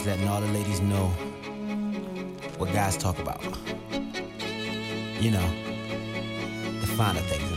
Just letting all the ladies know what guys talk about. You know, the finer things